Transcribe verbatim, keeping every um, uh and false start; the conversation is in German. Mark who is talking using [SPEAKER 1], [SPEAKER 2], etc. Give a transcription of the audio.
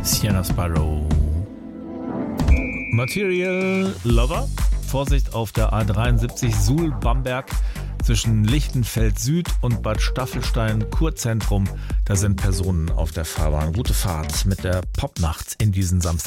[SPEAKER 1] Sienna Sparrow. Material Lover. Vorsicht auf der A dreiundsiebzig Suhl-Bamberg zwischen Lichtenfeld Süd und Bad Staffelstein Kurzentrum. Da sind Personen auf der Fahrbahn. Gute Fahrt mit der Popnacht in diesen Samstag.